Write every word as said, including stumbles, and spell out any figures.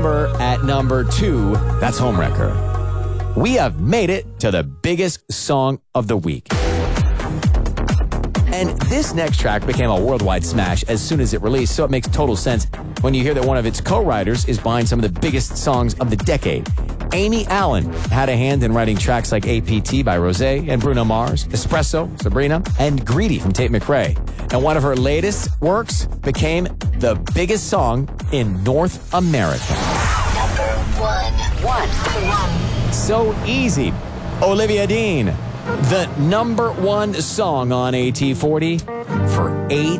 remember at number two, that's Homewrecker. We have made it to the biggest song of the week. And this next track became a worldwide smash as soon as it released, so it makes total sense when you hear that one of its co-writers is behind some of the biggest songs of the decade. Amy Allen had a hand in writing tracks like A P T by Rosé and Bruno Mars, Espresso, Sabrina, and Greedy from Tate McRae. And one of her latest works became the biggest song in North America. Number one. One. One. So easy. Olivia Dean, the number one song on A T forty for eight